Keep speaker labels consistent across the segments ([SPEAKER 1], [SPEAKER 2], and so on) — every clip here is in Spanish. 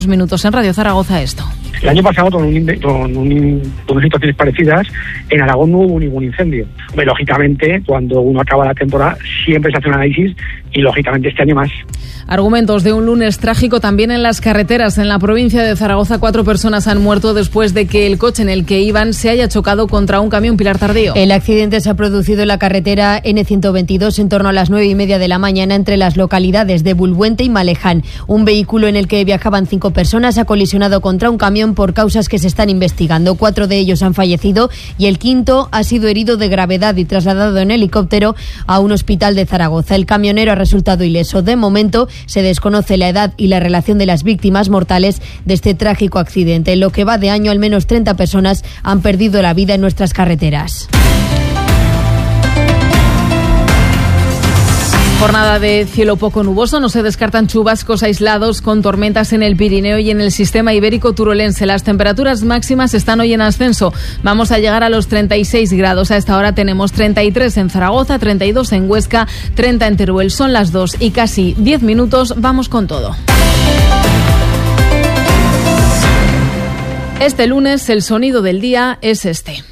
[SPEAKER 1] Minutos en Radio Zaragoza esto.
[SPEAKER 2] El año pasado, con situaciones parecidas, en Aragón no hubo ningún incendio. Lógicamente, cuando uno acaba la temporada, siempre se hace un análisis y, lógicamente, este año más.
[SPEAKER 1] Argumentos de un lunes trágico también en las carreteras. En la provincia de Zaragoza, 4 personas han muerto después de que el coche en el que iban se haya chocado contra un camión. Pilar Tardío.
[SPEAKER 3] El accidente se ha producido en la carretera N122 en torno a las 9:30 de la mañana entre las localidades de Bulbuente y Maleján. Un vehículo en el que viajaban 5 personas ha colisionado contra un camión por causas que se están investigando. 4 de ellos han fallecido y el quinto ha sido herido de gravedad y trasladado en helicóptero a un hospital de Zaragoza. El camionero ha resultado ileso. De momento se desconoce la edad y la relación de las víctimas mortales de este trágico accidente. En lo que va de año, al menos 30 personas han perdido la vida en nuestras carreteras.
[SPEAKER 1] Jornada de cielo poco nuboso, no se descartan chubascos aislados con tormentas en el Pirineo y en el sistema ibérico turolense. Las temperaturas máximas están hoy en ascenso. Vamos a llegar a los 36 grados. A esta hora tenemos 33 en Zaragoza, 32 en Huesca, 30 en Teruel. Son las 2 y casi 10 minutos. Vamos con todo. Este lunes el sonido del día es este.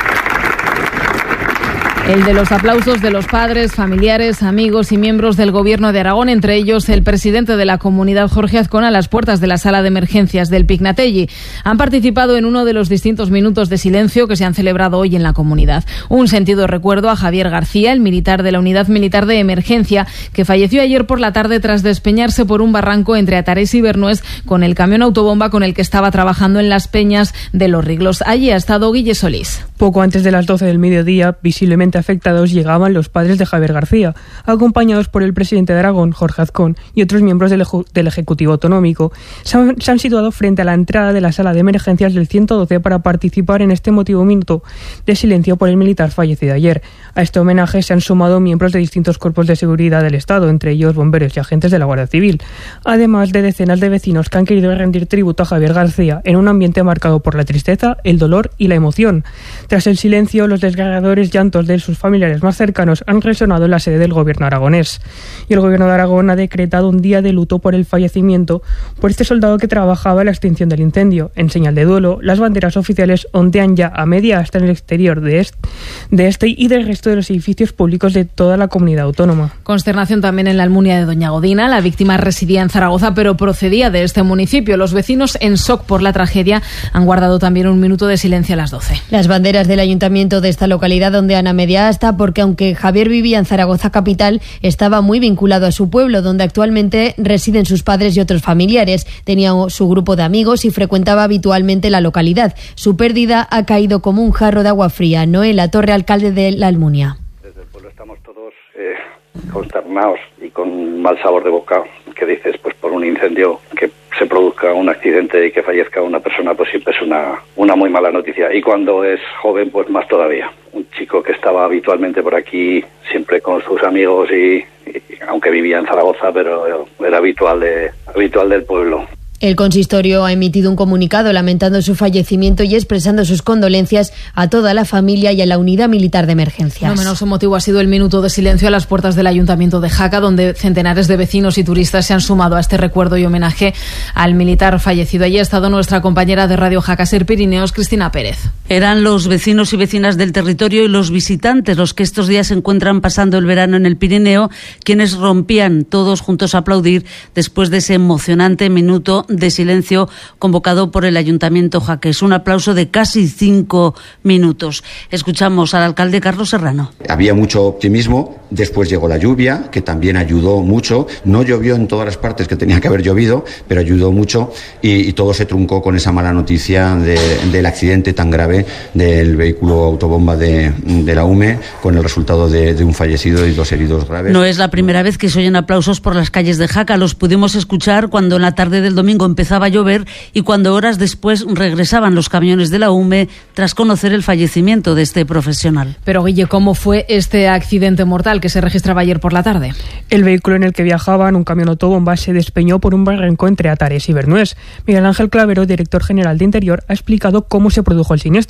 [SPEAKER 1] El de los aplausos de los padres, familiares, amigos y miembros del Gobierno de Aragón, entre ellos el presidente de la comunidad, Jorge Azcón, a las puertas de la sala de emergencias del Pignatelli. Han participado en uno de los distintos minutos de silencio que se han celebrado hoy en la comunidad. Un sentido recuerdo a Javier García, el militar de la Unidad Militar de Emergencia, que falleció ayer por la tarde tras despeñarse por un barranco entre Atares y Bernués con el camión autobomba con el que estaba trabajando en las peñas de Los Riglos. Allí ha estado Guille Solís.
[SPEAKER 4] Poco antes de las 12 del mediodía, visiblemente afectados, llegaban los padres de Javier García, acompañados por el presidente de Aragón, Jorge Azcón, y otros miembros del Ejecutivo Autonómico. Se han situado frente a la entrada de la sala de emergencias del 112 para participar en este emotivo minuto de silencio por el militar fallecido ayer. A este homenaje se han sumado miembros de distintos cuerpos de seguridad del Estado, entre ellos bomberos y agentes de la Guardia Civil, además de decenas de vecinos que han querido rendir tributo a Javier García en un ambiente marcado por la tristeza, el dolor y la emoción. Tras el silencio, los desgarradores llantos de sus familiares más cercanos han resonado en la sede del Gobierno aragonés. Y el Gobierno de Aragón ha decretado un día de luto por el fallecimiento por este soldado que trabajaba en la extinción del incendio. En señal de duelo, las banderas oficiales ondean ya a media asta en el exterior de este y del resto de los edificios públicos de toda la comunidad autónoma.
[SPEAKER 1] Consternación también en la Almunia de Doña Godina. La víctima residía en Zaragoza, pero procedía de este municipio. Los vecinos, en shock por la tragedia, han guardado también un minuto de silencio a las 12.
[SPEAKER 3] Las banderas del ayuntamiento de esta localidad ondean a media asta porque, aunque Javier vivía en Zaragoza capital, estaba muy vinculado a su pueblo, donde actualmente residen sus padres y otros familiares. Tenía su grupo de amigos y frecuentaba habitualmente la localidad. Su pérdida ha caído como un jarro de agua fría. Noé Latorre, alcalde de La Almunia.
[SPEAKER 5] Desde el pueblo estamos todos consternados y con mal sabor de boca. Que dices, pues por un incendio que se produzca un accidente y que fallezca una persona, pues siempre es una muy mala noticia. Y cuando es joven, pues más todavía. Un chico que estaba habitualmente por aquí, siempre con sus amigos y aunque vivía en Zaragoza, pero era habitual del pueblo.
[SPEAKER 3] El consistorio ha emitido un comunicado lamentando su fallecimiento y expresando sus condolencias a toda la familia y a la Unidad Militar de Emergencias.
[SPEAKER 1] No menos emotivo ha sido el minuto de silencio a las puertas del Ayuntamiento de Jaca, donde centenares de vecinos y turistas se han sumado a este recuerdo y homenaje al militar fallecido. Allí ha estado nuestra compañera de Radio Jaca Ser Pirineos, Cristina Pérez.
[SPEAKER 6] Eran los vecinos y vecinas del territorio y los visitantes los que estos días se encuentran pasando el verano en el Pirineo, quienes rompían todos juntos a aplaudir después de ese emocionante minuto de silencio convocado por el Ayuntamiento jaqués. Un aplauso de casi 5 minutos. Escuchamos al alcalde Carlos Serrano.
[SPEAKER 7] Había mucho optimismo, después llegó la lluvia, que también ayudó mucho. No llovió en todas las partes que tenía que haber llovido, pero ayudó mucho y todo se truncó con esa mala noticia del accidente tan grave del vehículo autobomba de la UME, con el resultado de un fallecido y 2 heridos graves.
[SPEAKER 6] No es la primera vez que se oyen aplausos por las calles de Jaca. Los pudimos escuchar cuando en la tarde del domingo empezaba a llover y cuando horas después regresaban los camiones de la UME tras conocer el fallecimiento de este profesional.
[SPEAKER 1] Pero Guille, ¿cómo fue este accidente mortal que se registraba ayer por la tarde?
[SPEAKER 4] El vehículo en el que viajaban, un camión autobomba, se despeñó por un barranco entre Atares y Bernués. Miguel Ángel Clavero, director general de Interior, ha explicado cómo se produjo el siniestro.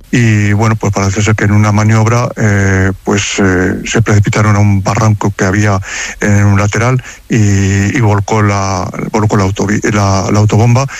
[SPEAKER 8] y bueno, pues parece ser que en una maniobra se precipitaron a un barranco que había en un lateral y volcó la autobomba.